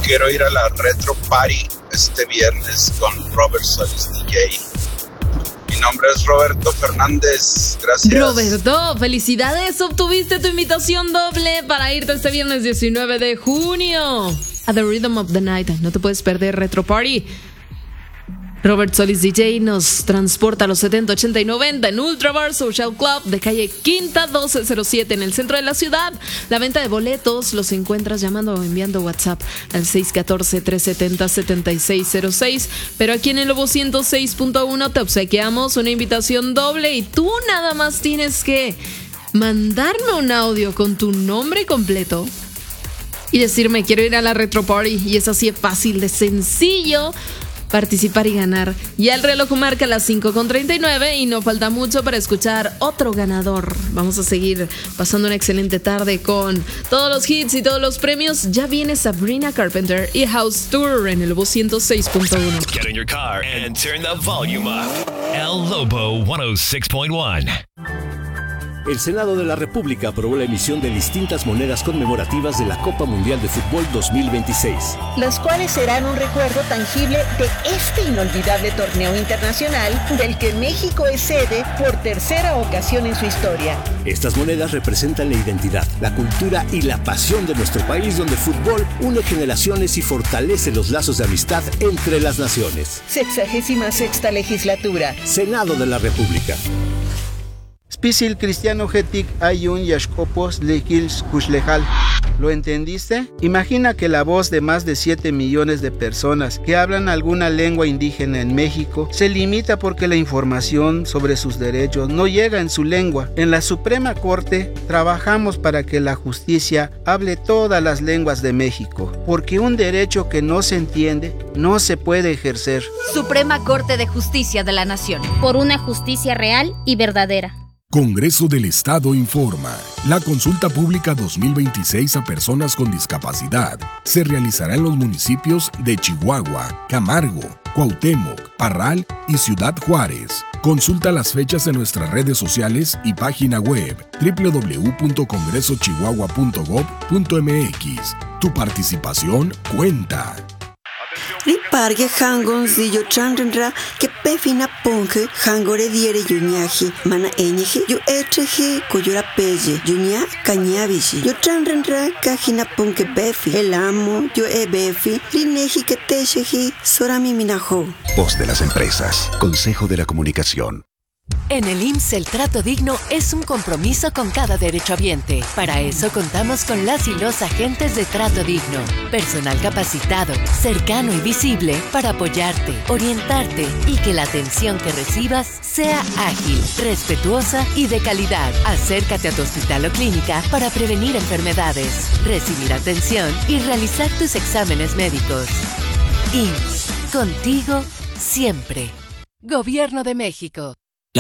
quiero ir a la Retro Party este viernes con Robert Solis DJ. Mi nombre es Roberto Fernández, gracias. Roberto, felicidades, obtuviste tu invitación doble para irte este viernes 19 de junio a The Rhythm of the Night. No te puedes perder Retro Party. Robert Solis DJ nos transporta a los 70, 80 y 90 en Ultra Bar Social Club de calle Quinta 1207 en el centro de la ciudad. La venta de boletos los encuentras llamando o enviando WhatsApp al 614-370-7606. Pero aquí en el Lobo 106.1 te obsequiamos una invitación doble y tú nada más tienes que mandarme un audio con tu nombre completo y decirme quiero ir a la Retro Party, y es así de fácil, de sencillo participar y ganar. Ya el reloj marca las 5:39 y no falta mucho para escuchar otro ganador. Vamos a seguir pasando una excelente tarde con todos los hits y todos los premios. Ya viene Sabrina Carpenter y House Tour en el Lobo 106.1. Get in your car and turn the volume up. El Lobo 106.1. El Senado de la República aprobó la emisión de distintas monedas conmemorativas de la Copa Mundial de Fútbol 2026. Las cuales serán un recuerdo tangible de este inolvidable torneo internacional del que México es sede por tercera ocasión en su historia. Estas monedas representan la identidad, la cultura y la pasión de nuestro país, donde el fútbol une generaciones y fortalece los lazos de amistad entre las naciones. 66ª legislatura. Senado de la República. Spisil cristiano getik ayun yashkopos lekils kushlejal. ¿Lo entendiste? Imagina que la voz de más de 7 millones de personas que hablan alguna lengua indígena en México se limita porque la información sobre sus derechos no llega en su lengua. En la Suprema Corte trabajamos para que la justicia hable todas las lenguas de México, porque un derecho que no se entiende no se puede ejercer. Suprema Corte de Justicia de la Nación. Por una justicia real y verdadera. Congreso del Estado informa. La consulta pública 2026 a personas con discapacidad se realizará en los municipios de Chihuahua, Camargo, Cuauhtémoc, Parral y Ciudad Juárez. Consulta las fechas en nuestras redes sociales y página web www.congresochihuahua.gov.mx. Tu participación cuenta. Ripargue hangon zillo chanrenra que pefina ponge hangore diere yuñaji mana eñeje yo echeje coyora pelle yuña cañabishi yo chanrenra cajina ponge befi el amo yo befi lineji que techeji sorami minajo. Voz de las empresas. Consejo de la Comunicación. En el IMSS el trato digno es un compromiso con cada derechohabiente. Para eso contamos con las y los agentes de trato digno. Personal capacitado, cercano y visible para apoyarte, orientarte y que la atención que recibas sea ágil, respetuosa y de calidad. Acércate a tu hospital o clínica para prevenir enfermedades, recibir atención y realizar tus exámenes médicos. IMSS, contigo siempre. Gobierno de México.